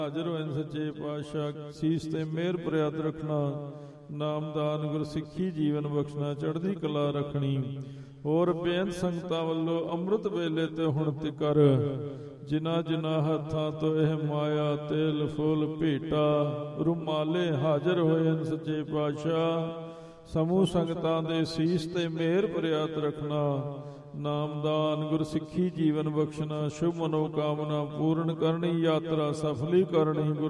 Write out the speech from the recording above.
ਹਾਜ਼ਰ ਹੋਏ ਸੱਚੇ ਪਾਤਸ਼ਾਹ। ਸੀਸ ਤੇ ਮਿਹਰ ਪ੍ਰਿਆਤ ਰੱਖਣਾ, ਨਾਮਦਾਨ ਗੁਰਸਿੱਖੀ ਜੀਵਨ ਬਖਸ਼ਣਾ, ਚੜ੍ਹਦੀ ਕਲਾ ਰੱਖਣੀ। ਹੋਰ ਬੇਅੰਤ ਸੰਗਤਾਂ ਵੱਲੋਂ ਅੰਮ੍ਰਿਤ ਵੇਲੇ ਤੇ ਹੁਣ ਤਿਕਰ ਜਿਨ੍ਹਾਂ ਜਿਨ੍ਹਾਂ ਹੱਥਾਂ ਤੋਂ ਇਹ ਮਾਇਆ ਤੇਲ ਫੁੱਲ ਭੇਟਾ ਰੁਮਾਲੇ ਹਾਜ਼ਰ ਹੋਏ ਹਨ ਸੱਚੇ ਪਾਤਸ਼ਾਹ, ਸਮੂਹ ਸੰਗਤਾਂ ਦੇ ਸੀਸ ਤੇ ਮਿਹਰ ਪ੍ਰਿਆਤ ਰੱਖਣਾ, ਨਾਮਦਾਨ ਗੁਰਸਿੱਖੀ ਜੀਵਨ ਬਖਸ਼ਣਾ, ਸ਼ੁਭ ਮਨੋਕਾਮਨਾ ਪੂਰਨ ਕਰਨੀ, ਯਾਤਰਾ ਸਫਲੀ ਕਰਨੀ।